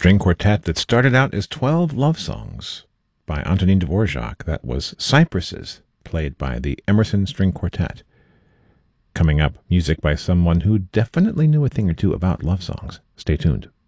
string quartet that started out as 12 love songs by Antonin Dvorak. That was Cypresses, played by the Emerson String Quartet. Coming up, music by someone who definitely knew a thing or two about love songs. Stay tuned.